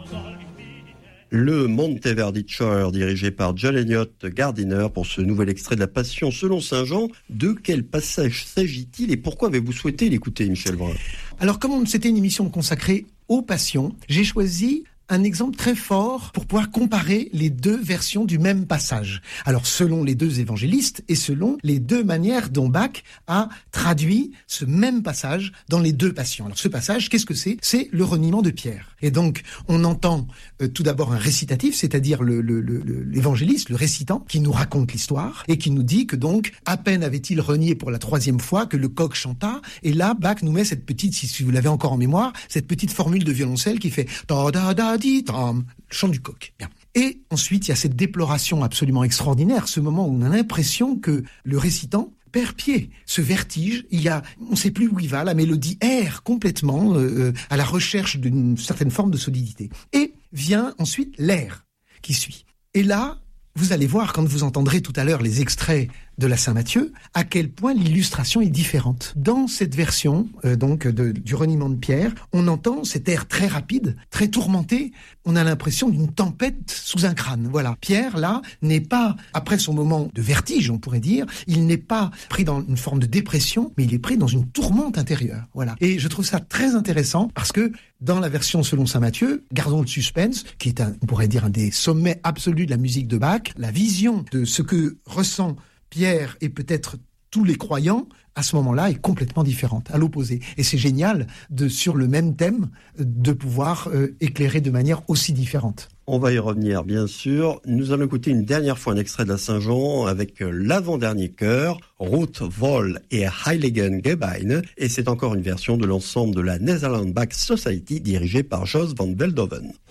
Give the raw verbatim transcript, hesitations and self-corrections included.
Le Monteverditcher, dirigé par John Elliott Gardiner pour ce nouvel extrait de la Passion selon saint Jean. De quel passage s'agit-il et pourquoi avez-vous souhaité l'écouter, Michel Brun ? Alors, comme c'était une émission consacrée aux passions, j'ai choisi un exemple très fort pour pouvoir comparer les deux versions du même passage. Alors, selon les deux évangélistes et selon les deux manières dont Bach a traduit ce même passage dans les deux passions. Alors, ce passage, qu'est-ce que c'est ? C'est le reniement de Pierre. Et donc, on entend euh, tout d'abord un récitatif, c'est-à-dire le, le, le, l'évangéliste, le récitant, qui nous raconte l'histoire et qui nous dit que donc, à peine avait-il renié pour la troisième fois que le coq chanta. Et là, Bach nous met cette petite, si vous l'avez encore en mémoire, cette petite formule de violoncelle qui fait ta da da di tam, le chant du coq. Bien. Et ensuite, il y a cette déploration absolument extraordinaire, ce moment où on a l'impression que le récitant perd pied, ce vertige, il y a, on ne sait plus où il va, la mélodie erre complètement euh, à la recherche d'une certaine forme de solidité. Et vient ensuite l'air qui suit. Et là, vous allez voir, quand vous entendrez tout à l'heure les extraits de la Saint-Matthieu, à quel point l'illustration est différente. Dans cette version euh, donc de, du reniement de Pierre, on entend cet air très rapide, très tourmenté. On a l'impression d'une tempête sous un crâne. Voilà. Pierre, là, n'est pas, après son moment de vertige, on pourrait dire, il n'est pas pris dans une forme de dépression, mais il est pris dans une tourmente intérieure. Voilà. Et je trouve ça très intéressant parce que dans la version selon saint Matthieu, gardons le suspense, qui est, un, on pourrait dire, un des sommets absolus de la musique de Bach, la vision de ce que ressent Pierre et peut-être tous les croyants, à ce moment-là, est complètement différente, à l'opposé. Et c'est génial, de, sur le même thème, de pouvoir euh, éclairer de manière aussi différente. On va y revenir, bien sûr. Nous allons écouter une dernière fois un extrait de la Saint-Jean avec l'avant-dernier chœur, Ruth Vol et Heiligen Gebeine. Et c'est encore une version de l'ensemble de la Netherlands Bach Society dirigée par Jos van Veldhoven.